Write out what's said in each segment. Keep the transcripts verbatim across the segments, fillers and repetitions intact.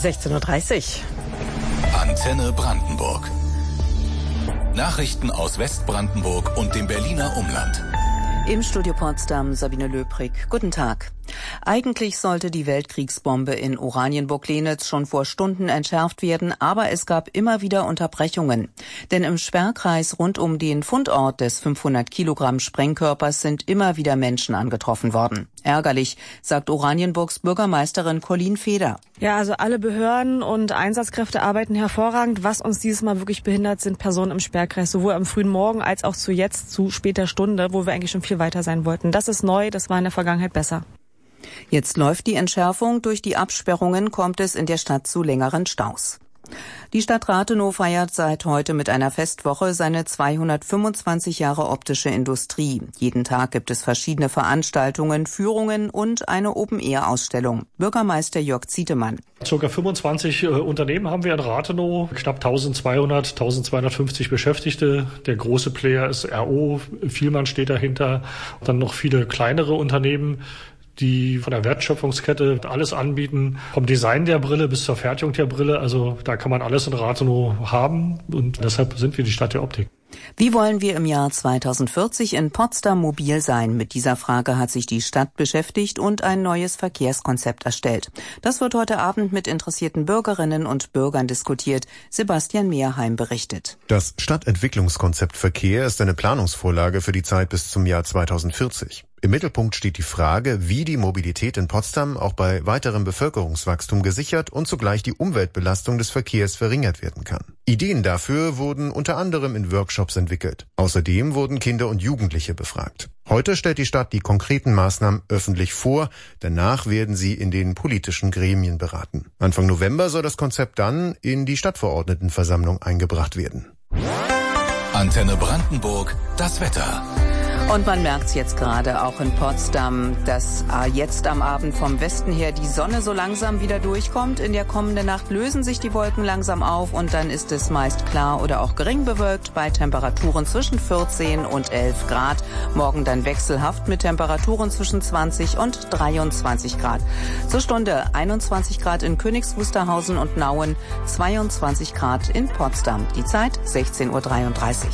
sechzehn Uhr dreißig. Antenne Brandenburg. Nachrichten aus Westbrandenburg und dem Berliner Umland. Im Studio Potsdam Sabine Löbrig. Guten Tag. Eigentlich sollte die Weltkriegsbombe in Oranienburg-Lenitz schon vor Stunden entschärft werden, aber es gab immer wieder Unterbrechungen. Denn im Sperrkreis rund um den Fundort des fünfhundert Kilogramm Sprengkörpers sind immer wieder Menschen angetroffen worden. Ärgerlich, sagt Oranienburgs Bürgermeisterin Colleen Feder. Ja, also alle Behörden und Einsatzkräfte arbeiten hervorragend. Was uns dieses Mal wirklich behindert, sind Personen im Sperrkreis, sowohl am frühen Morgen als auch zu jetzt, zu später Stunde, wo wir eigentlich schon viel weiter sein wollten. Das ist neu, das war in der Vergangenheit besser. Jetzt läuft die Entschärfung. Durch die Absperrungen kommt es in der Stadt zu längeren Staus. Die Stadt Rathenow feiert seit heute mit einer Festwoche seine zweihundertfünfundzwanzig Jahre optische Industrie. Jeden Tag gibt es verschiedene Veranstaltungen, Führungen und eine Open-Air-Ausstellung. Bürgermeister Jörg Zietemann. Circa fünfundzwanzig äh, Unternehmen haben wir in Rathenow, knapp eintausendzweihundert, eintausendzweihundertfünfzig Beschäftigte. Der große Player ist R O, Vielmann steht dahinter. Dann noch viele kleinere Unternehmen, die von der Wertschöpfungskette alles anbieten, vom Design der Brille bis zur Fertigung der Brille. Also da kann man alles in Rathenow haben und deshalb sind wir die Stadt der Optik. Wie wollen wir im Jahr zweitausendvierzig in Potsdam mobil sein? Mit dieser Frage hat sich die Stadt beschäftigt und ein neues Verkehrskonzept erstellt. Das wird heute Abend mit interessierten Bürgerinnen und Bürgern diskutiert. Sebastian Mehrheim berichtet. Das Stadtentwicklungskonzept Verkehr ist eine Planungsvorlage für die Zeit bis zum Jahr zweitausendvierzig. Im Mittelpunkt steht die Frage, wie die Mobilität in Potsdam auch bei weiterem Bevölkerungswachstum gesichert und zugleich die Umweltbelastung des Verkehrs verringert werden kann. Ideen dafür wurden unter anderem in Workshops entwickelt. Außerdem wurden Kinder und Jugendliche befragt. Heute stellt die Stadt die konkreten Maßnahmen öffentlich vor. Danach werden sie in den politischen Gremien beraten. Anfang November soll das Konzept dann in die Stadtverordnetenversammlung eingebracht werden. Antenne Brandenburg, das Wetter. Und man merkt es jetzt gerade auch in Potsdam, dass äh, jetzt am Abend vom Westen her die Sonne so langsam wieder durchkommt. In der kommenden Nacht lösen sich die Wolken langsam auf und dann ist es meist klar oder auch gering bewölkt bei Temperaturen zwischen vierzehn und elf Grad. Morgen dann wechselhaft mit Temperaturen zwischen zwanzig und dreiundzwanzig Grad. Zur Stunde einundzwanzig Grad in Königs Wusterhausen und Nauen, zweiundzwanzig Grad in Potsdam. Die Zeit sechzehn Uhr dreiunddreißig.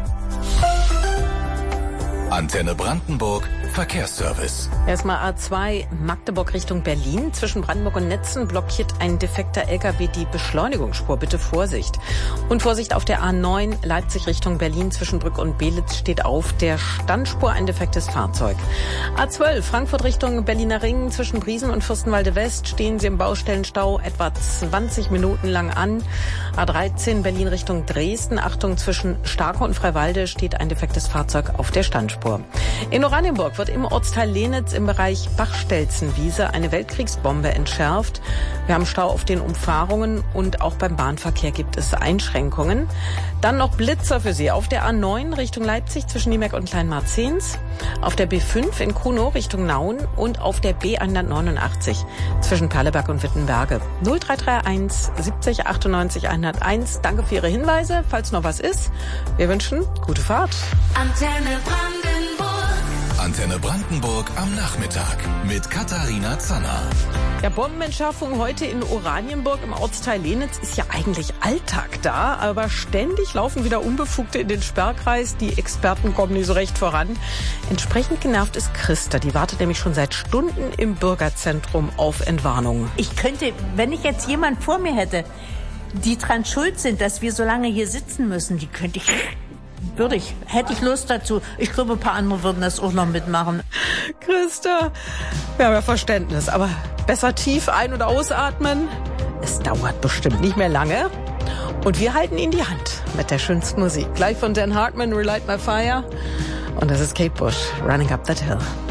Antenne Brandenburg, Verkehrsservice. Erstmal A zwei Magdeburg Richtung Berlin. Zwischen Brandenburg und Netzen blockiert ein defekter L K W die Beschleunigungsspur. Bitte Vorsicht. Und Vorsicht auf der A neun Leipzig Richtung Berlin. Zwischen Brück und Belitz steht auf der Standspur ein defektes Fahrzeug. A zwölf Frankfurt Richtung Berliner Ring. Zwischen Briesen und Fürstenwalde West stehen Sie im Baustellenstau etwa zwanzig Minuten lang an. A dreizehn Berlin Richtung Dresden. Achtung, zwischen Starke und Freiwalde steht ein defektes Fahrzeug auf der Standspur. In Oranienburg wird im Ortsteil Lenitz im Bereich Bachstelzenwiese eine Weltkriegsbombe entschärft. Wir haben Stau auf den Umfahrungen und auch beim Bahnverkehr gibt es Einschränkungen. Dann noch Blitzer für Sie auf der A neun Richtung Leipzig zwischen Niemerk und Kleinmarzens, auf der B fünf in Kunow Richtung Nauen und auf der B hundertneunundachtzig zwischen Perleberg und Wittenberge. null drei drei eins siebzig achtundneunzig hunderteins. Danke für Ihre Hinweise, falls noch was ist. Wir wünschen gute Fahrt. Antenne Brandenburg. Antenne Brandenburg am Nachmittag mit Katharina Zanner. Ja, Bombenentschärfung heute in Oranienburg im Ortsteil Lenitz ist ja eigentlich Alltag da, aber ständig laufen wieder Unbefugte in den Sperrkreis. Die Experten kommen nicht so recht voran. Entsprechend genervt ist Christa. Die wartet nämlich schon seit Stunden im Bürgerzentrum auf Entwarnung. Ich könnte, wenn ich jetzt jemand vor mir hätte, die dran schuld sind, dass wir so lange hier sitzen müssen, die könnte ich... Würde ich. Hätte ich Lust dazu. Ich glaube, ein paar andere würden das auch noch mitmachen. Christa, wir haben ja Verständnis, aber besser tief ein- und ausatmen. Es dauert bestimmt nicht mehr lange. Und wir halten Ihnen die Hand mit der schönsten Musik. Gleich von Dan Hartman, Relight My Fire. Und das ist Kate Bush, Running Up That Hill.